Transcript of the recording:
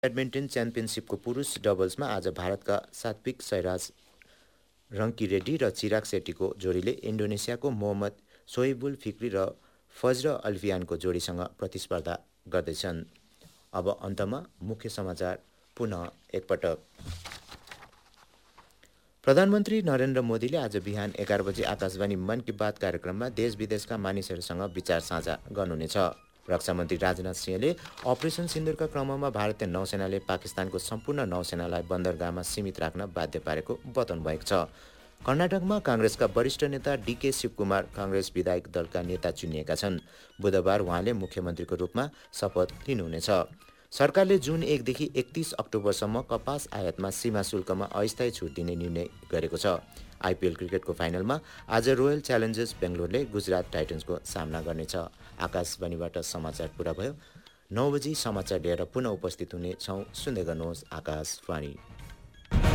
Badminton च्याम्पियनसिपको पुरुष डबल्समा आज भारतका सात्विक साईराज रङ्कीरेड्डी र चिराग शेट्टीको जोडीले इन्डोनेसियाको मोहम्मद सोहिबुल फिक्री र फज्र अल्फियानको जोडीसँग प्रतिस्पर्धा गर्दैछन्। अब अन्तमा मुख्य समाचार पुनः एकपटक। प्रधानमन्त्री नरेन्द्र मोदीले आज बिहान 11 बजे आकाशवाणी मन की बात कार्यक्रममा देश विदेशका मानिसहरूसँग विचार साझा गर्नुहुनेछ। रक्षा मन्त्री राजनाथ सिंहले अपरेसन सिन्दुरका क्रममा भारतीय नौसेनाले पाकिस्तानको सम्पूर्ण नौसेनालाई बन्दरगाहमा सीमित राख्न बाध्य पारेको बताउनु भएको छ। कर्नाटकमा काङ्ग्रेसका वरिष्ठ नेता डीके शिवकुमार काङ्ग्रेस विधायक दलका नेता चुनिएका छन्। बुधबार उहाँले मुख्यमन्त्रीको रूपमा शपथ लिनुहुनेछ। सरकारले जुन 1 देखि 31 अक्टोबरसम्म कपास आयातमा सीमा शुल्कमा अस्थायी छुट दिने निर्णय गरेको छ। आइपिएल क्रिकेटको फाइनलमा आज रोयल च्यालेन्जर्स बेङ्गलोरले गुजरात टाइटन्सको सामना गर्नेछ। आकाशवाणीबाट समाचार पुरा भयो। 9 बजी समाचार लिएर पुनः उपस्थित हुनेछौँ। सुन्दै गर्नुहोस् आकाशवाणी।